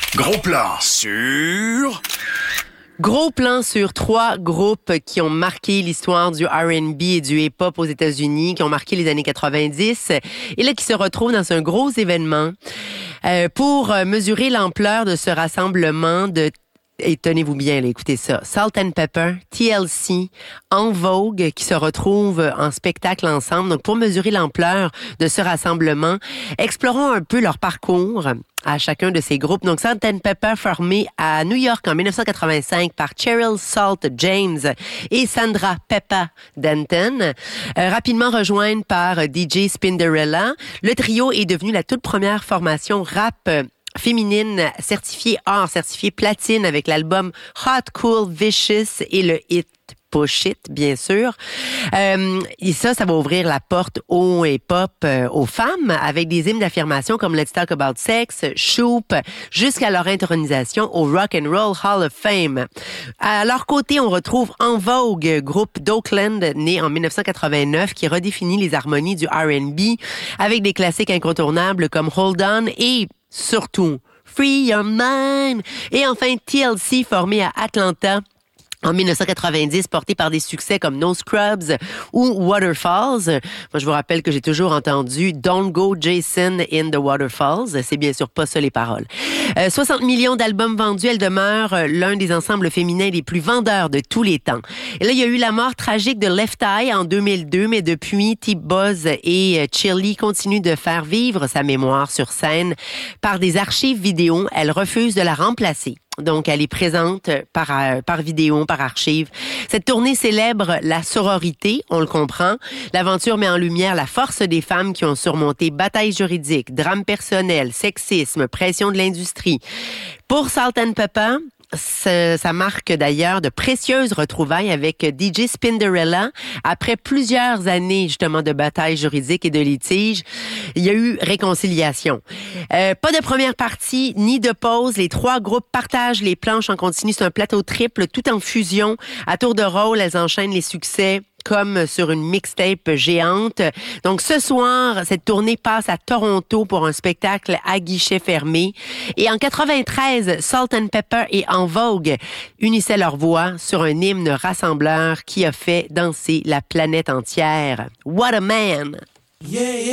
Gros plan sur... Gros plan sur 3 groupes qui ont marqué l'histoire du R&B et du hip-hop aux États-Unis, qui ont marqué les années 90, et là qui se retrouvent dans un gros événement pour mesurer l'ampleur de ce rassemblement de... Et tenez-vous bien, là, écoutez ça. Salt-N-Pepa, TLC, En Vogue, qui se retrouvent en spectacle ensemble. Donc, pour mesurer l'ampleur de ce rassemblement, explorons un peu leur parcours à chacun de ces groupes. Donc, Salt-N-Pepa, formé à New York en 1985 par Cheryl Salt James et Sandra Peppa Denton, rapidement rejoints par DJ Spinderella. Le trio est devenu la toute première formation rap féminine certifiée or, certifiée platine avec l'album Hot Cool Vicious et le hit Push It, bien sûr. Et ça va ouvrir la porte au hip-hop aux femmes avec des hymnes d'affirmation comme Let's Talk About Sex, Shoop, jusqu'à leur intronisation au Rock and Roll Hall of Fame. À leur côté, on retrouve En Vogue, groupe d'Oakland né en 1989 qui redéfinit les harmonies du R&B avec des classiques incontournables comme Hold On et surtout Free Your Mind. Et enfin, TLC, formé à Atlanta en 1990, porté par des succès comme No Scrubs ou Waterfalls. Moi, je vous rappelle que j'ai toujours entendu Don't Go Jason in the Waterfalls. C'est bien sûr pas ça les paroles. 60 millions d'albums vendus, elle demeure l'un des ensembles féminins les plus vendeurs de tous les temps. Et là, il y a eu la mort tragique de Left Eye en 2002, mais depuis, T-Boz et Chili continuent de faire vivre sa mémoire sur scène par des archives vidéo. Elle refuse de la remplacer. Donc, elle est présente par vidéo, par archive. Cette tournée célèbre la sororité, on le comprend. L'aventure met en lumière la force des femmes qui ont surmonté batailles juridiques, drames personnels, sexisme, pression de l'industrie. Pour Salt-N-Pepa, ça marque d'ailleurs de précieuses retrouvailles avec DJ Spinderella. Après plusieurs années justement de batailles juridiques et de litiges, il y a eu réconciliation. Pas de première partie ni de pause. Les 3 groupes partagent les planches en continu. C'est un plateau triple tout en fusion. À tour de rôle, elles enchaînent les succès comme sur une mixtape géante. Donc, ce soir, cette tournée passe à Toronto pour un spectacle à guichet fermé. Et en 93, Salt-N-Pepa et En Vogue unissaient leurs voix sur un hymne rassembleur qui a fait danser la planète entière. What a man! Yeah, yeah.